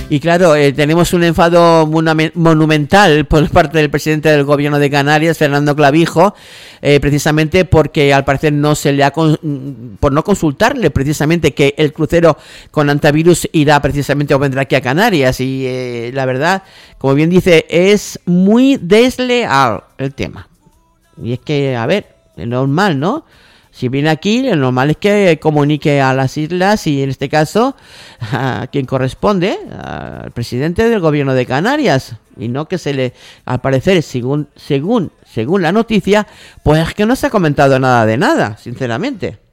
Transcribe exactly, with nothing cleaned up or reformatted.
Y claro, eh, tenemos un enfado monumental por parte del presidente del gobierno de Canarias, Fernando Clavijo, eh, precisamente porque al parecer no se le ha con, por no consultarle precisamente que el crucero con antivirus irá precisamente o vendrá aquí a Canarias. Y eh, la verdad, como bien dice, es muy desleal el tema. Y es que, a ver, es normal, ¿no? Si viene aquí, lo normal es que comunique a las islas y en este caso a quien corresponde, al presidente del gobierno de Canarias, y no que se le, al parecer, según según según la noticia, pues es que no se ha comentado nada de nada, sinceramente.